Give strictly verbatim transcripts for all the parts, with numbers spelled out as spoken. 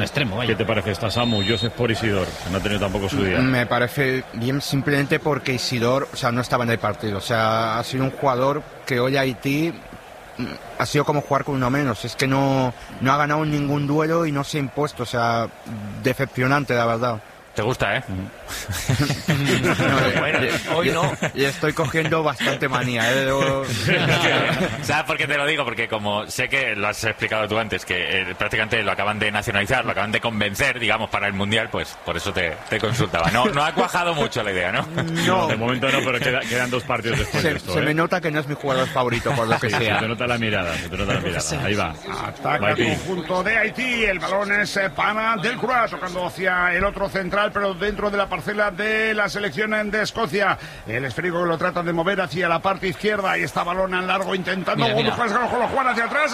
un extremo. Vaya. ¿Qué te parece esta Samu? Josep por Isidor, que no ha tenido tampoco su día. Me parece bien simplemente porque Isidor, o sea, no estaba en el partido. O sea, ha sido un jugador que hoy Haití ha sido como jugar con uno menos. Es que no, no ha ganado ningún duelo y no se ha impuesto. O sea, decepcionante, la verdad. ¿Te gusta, eh? no, bueno, hoy no. Y estoy cogiendo bastante manía, ¿eh? Debo... ¿Sabes por qué te lo digo? Porque como sé que lo has explicado tú antes, que eh, prácticamente lo acaban de nacionalizar, lo acaban de convencer, digamos, para el Mundial, pues por eso te, te consultaba. No, no ha cuajado mucho la idea, ¿no? No. De momento no, pero queda, quedan dos partidos después se, de esto, se ¿eh? me nota que no es mi jugador favorito, por lo que sí, sea. Se te nota la mirada, se te nota la mirada. Ahí va. Ataca el conjunto de Haití, el balón es para Delcroix, tocando hacia el otro central, pero dentro de la parcela de la selección de Escocia. El esférico lo trata de mover hacia la parte izquierda y está balón en largo intentando lo Juan hacia atrás,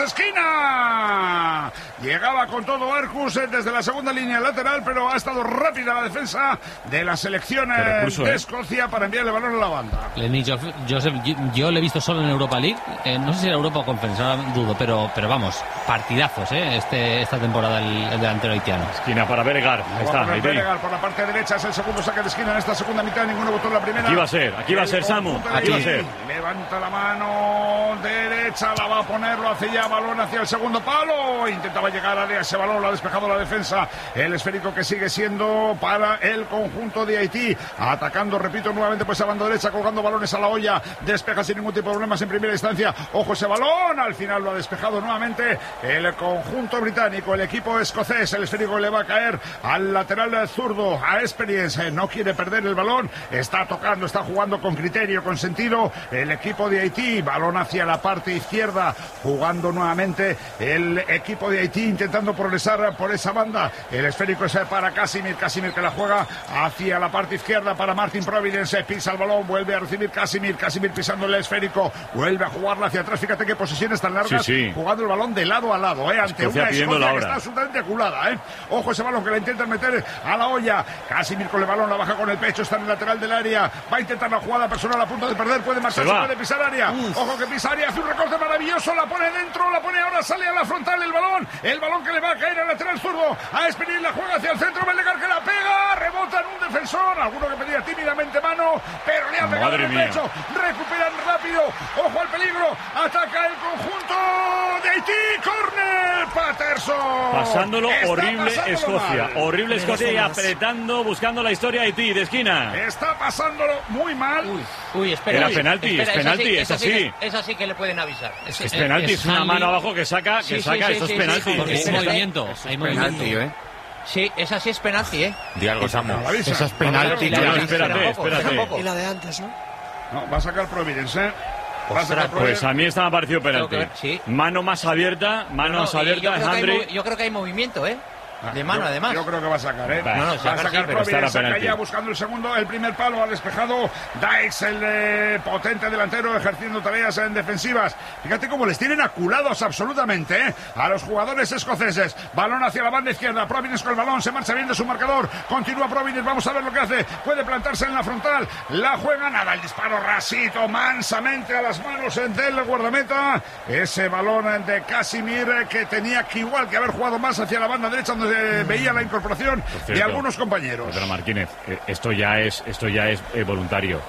esquina. Llegaba con todo Arcus desde la segunda línea lateral, pero ha estado rápida la defensa de la selección recurso, de Escocia eh. para enviar el balón a la banda. Lenny Joseph, yo, yo le he visto solo en Europa League, eh, no sé si era Europa o Conference, ahora dudo, pero, pero vamos, partidazos, eh, este, esta temporada el, el delantero haitiano. Esquina para Bergar, ahí está. Ahí Bergar por la parte derecha, es el segundo saque de esquina en esta segunda mitad, ninguno votó en la primera. Aquí va a ser, aquí va a ser Samu, aquí va a ser. Levanta la mano derecha, la va a poner, lo hace ya, balón hacia el segundo palo, intentaba llegar a ese balón, lo ha despejado la defensa, el esférico que sigue siendo para el conjunto de Haití, atacando, repito nuevamente, pues a banda derecha, colgando balones a la olla, despeja sin ningún tipo de problemas en primera instancia, ojo ese balón, al final lo ha despejado nuevamente el conjunto británico, el equipo escocés, el esférico le va a caer al lateral zurdo, a Experience, no quiere perder el balón, está tocando, está jugando con criterio, con sentido, el equipo de Haití, balón hacia la parte izquierda, jugando nuevamente el equipo de Haití, intentando progresar por esa banda, el esférico es para Casimir, Casimir que la juega hacia la parte izquierda para Martin Providence, pisa el balón, vuelve a recibir Casimir, Casimir pisando el esférico, vuelve a jugarla hacia atrás, fíjate qué posiciones tan largas, sí, sí. jugando el balón de lado a lado, eh, ante Escocia una Escocia la que está absolutamente aculada, eh. Ojo ese balón que la intentan meter a la olla, Casimir con el balón, la baja con el pecho, está en el lateral del área, va a intentar la jugada personal a punto de perder, puede marcharse, puede pisar área, Uf. Ojo que pisa área, hace un recorte maravilloso, la pone dentro, la pone ahora, sale a la frontal el balón, el balón que le va a caer al lateral zurdo, a Esperín la juega hacia el centro, Bellegar que la pega, rebota en un defensor, alguno que pedía tímidamente mano, pero le ha pegado en el pecho, recuperan rápido, ojo al peligro, ataca el conjunto de Haití, córner, Patterson. Pasándolo Está horrible pasándolo Escocia, mal. horrible Escocia y apretando, buscando la historia de Haití, de esquina. Está pasándolo muy mal. Uy, uy espera. Era uy, penalti, espera, es penalti, es así. Es así. Es así que le pueden avisar. Es, es penalti, es, es una mano abajo que saca, que sí, saca, sí, esto sí, es penalti. Sí, hay movimiento, hay movimiento. ¿eh? Sí, esa sí es penalti, ¿eh? Di algo, Samu. Esa es penalti. No, no, espérate, espérate. Y la de antes, ¿no? No, va a sacar Providence, ¿eh? Ostras, pues a mí esta me ha parecido penalti. Ver, sí. Mano más abierta, mano no, más abierta, es Andri. Yo creo que hay movimiento, ¿eh? De mano, yo, además. Yo creo que va a sacar, ¿eh? No, no, va a sacar, sí, Providence, saca ya buscando el segundo, el primer palo, ha despejado Dykes, el eh, potente delantero, ejerciendo tareas en defensivas. Fíjate cómo les tienen aculados absolutamente, ¿eh? A los jugadores escoceses. Balón hacia la banda izquierda, Providence con el balón, se marcha bien de su marcador, continúa Providence, vamos a ver lo que hace, puede plantarse en la frontal, la juega, nada, el disparo rasito, mansamente a las manos del guardameta, ese balón de Casimir que tenía que igual que haber jugado más hacia la banda derecha, donde se veía la incorporación cierto, de algunos compañeros. Pedro Martínez, esto ya es, esto ya es eh, voluntario.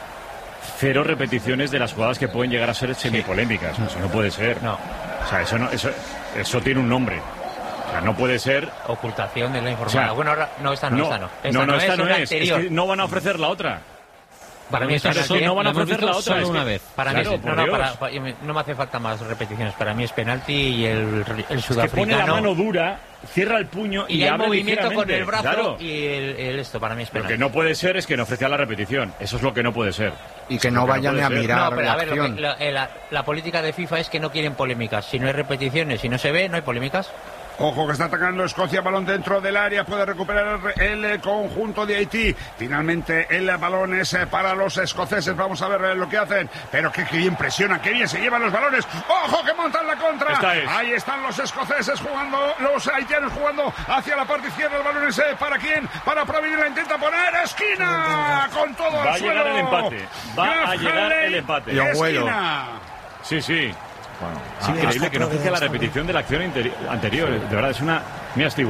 Cero repeticiones de las jugadas que pueden llegar a ser semipolémicas. Sí. Eso no puede ser. No. O sea, eso no, eso, eso tiene un nombre. O sea, no puede ser. Ocultación de la información. O sea, bueno, ahora, no, esta no, no, esta no. Esta no, no, no esta es, no es. Es que no van a ofrecer la otra. Para mí esta solo, no van a ofrecer la otra solo una vez. Para claro, mí no, no, para, para, no me hace falta más repeticiones. Para mí es penalti y el, el sudafricano. Es que pone la mano dura, cierra el puño y, y abre el movimiento con el brazo claro. y el, el esto para mí es penalti. Lo que no puede ser es que no ofrezca la repetición. Eso es lo que no puede ser. Y que no vayan no a mirar no, pero la a ver, acción. Que, la, la, la política de FIFA es que no quieren polémicas. Si no hay repeticiones, si no se ve, no hay polémicas. Ojo que está atacando Escocia, balón dentro del área, puede recuperar el conjunto de Haití. Finalmente el balón es para los escoceses, vamos a ver lo que hacen. Pero qué, qué bien presiona, qué bien se llevan los balones. Ojo que montan la contra. Esta es. Ahí están los escoceses jugando, los haitianos jugando hacia la parte izquierda. El balón es para quién, para Providence, la intenta poner, esquina, con todo Va al suelo. Va a llegar el empate, va a llegar el empate. Yo vuelo. Sí, sí. Bueno, es increíble que no fije la repetición de la acción anterior. De verdad, es una... Mira, Steve.